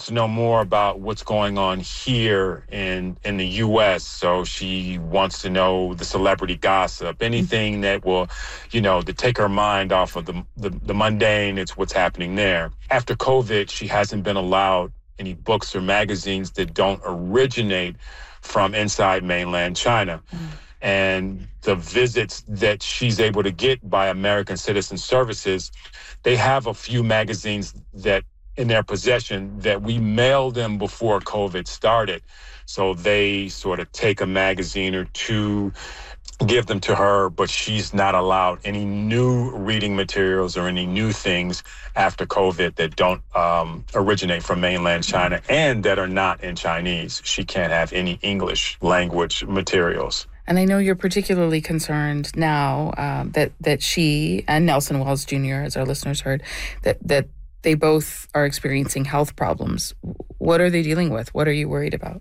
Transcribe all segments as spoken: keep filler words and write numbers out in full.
to know more about what's going on here in in the U S. So she wants to know the celebrity gossip, anything that will, you know, to take her mind off of the, the, the mundane. It's what's happening there. After COVID, she hasn't been allowed any books or magazines that don't originate from inside mainland China. Mm. And the visits that she's able to get by American Citizen Services, they have a few magazines that in their possession that we mailed them before COVID started. So they sort of take a magazine or two, give them to her, but she's not allowed any new reading materials or any new things after COVID that don't um, originate from mainland China and that are not in Chinese. She can't have any English language materials. And I know you're particularly concerned now um, that that she and Nelson Wells Junior, as our listeners heard, that that they both are experiencing health problems. What are they dealing with? What are you worried about?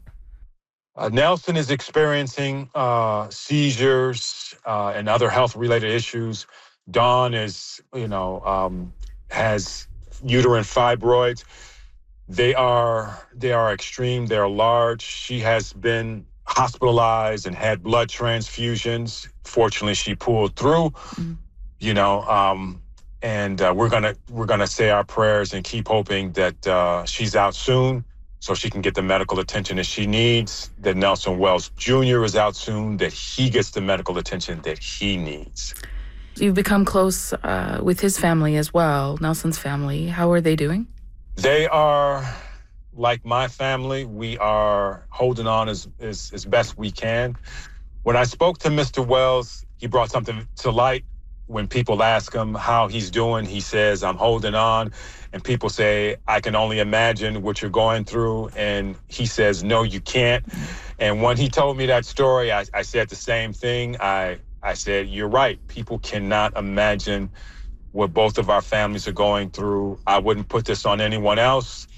Uh, Nelson is experiencing uh, seizures uh, and other health-related issues. Dawn is, you know, um, has uterine fibroids. They are they are extreme. They're large. She has been hospitalized and had blood transfusions. Fortunately, she pulled through. Mm-hmm. You know, um, and uh, we're gonna we're gonna say our prayers and keep hoping that uh, she's out soon, so she can get the medical attention that she needs, that Nelson Wells Junior is out soon, that he gets the medical attention that he needs. You've become close uh, with his family as well, Nelson's family. How are they doing? They are like my family. We are holding on as, as, as best we can. When I spoke to Mister Wells, he brought something to light. When people ask him how he's doing, he says, I'm holding on. And people say, I can only imagine what you're going through. And he says, no, you can't. And when he told me that story, I, I said the same thing. I, I said, you're right. People cannot imagine what both of our families are going through. I wouldn't put this on anyone else.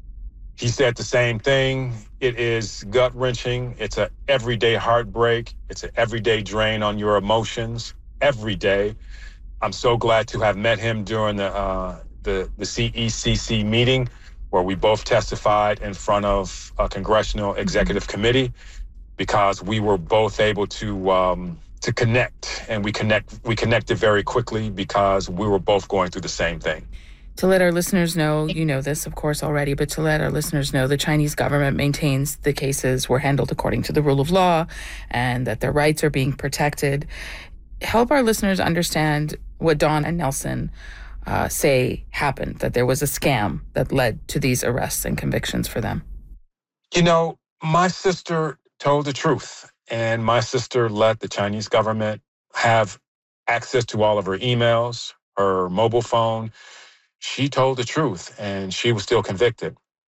He said the same thing. It is gut-wrenching. It's an everyday heartbreak. It's an everyday drain on your emotions. Every day. I'm so glad to have met him during the uh, the the C E C C meeting, where we both testified in front of a congressional executive committee, because we were both able to um, to connect, and we connect we connected very quickly because we were both going through the same thing. To let our listeners know, you know this, of course, already, but to let our listeners know, the Chinese government maintains the cases were handled according to the rule of law and that their rights are being protected. Help our listeners understand what Dawn and Nelson uh, say happened, that there was a scam that led to these arrests and convictions for them. You know, my sister told the truth, and my sister let the Chinese government have access to all of her emails, her mobile phone. She told the truth, and she was still convicted.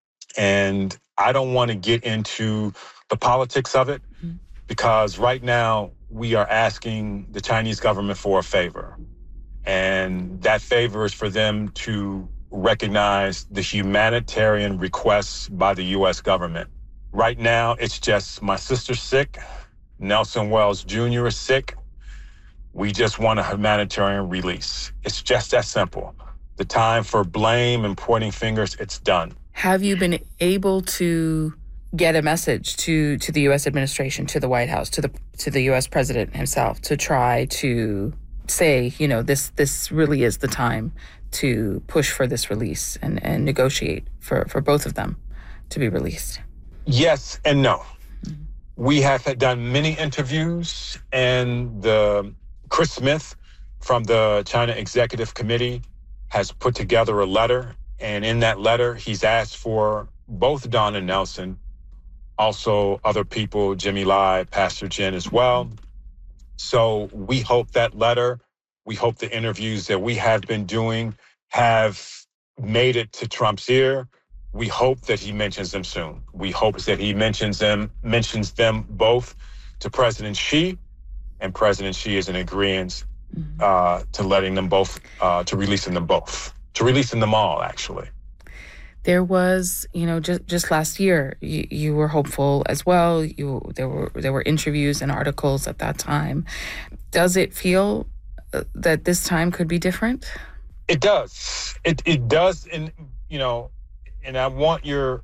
And I don't want to get into the politics of it, mm-hmm. because right now, we are asking the Chinese government for a favor. And that favor is for them to recognize the humanitarian requests by the U S government. Right now, it's just my sister's sick. Nelson Wells Junior is sick. We just want a humanitarian release. It's just that simple. The time for blame and pointing fingers, it's done. Have you been able to get a message to, to the U S administration, to the White House, to the to the U S president himself, to try to say, you know, this this really is the time to push for this release and, and negotiate for, for both of them to be released? Yes and no. Mm-hmm. We have had done many interviews, and the Chris Smith from the China Executive Committee has put together a letter. And in that letter, he's asked for both Dawn and Nelson, also other people, Jimmy Lai, Pastor Jen as well. So we hope that letter, we hope the interviews that we have been doing have made it to Trump's ear. We hope that he mentions them soon. We hope that he mentions them, mentions them both to President Xi, and President Xi is in agreement uh, to letting them both, uh, to releasing them both, to releasing them all, actually. There was, you know, just just last year, you, you were hopeful as well. You there were there were interviews and articles at that time. Does it feel that this time could be different? It does. It it does, and you know, and I want your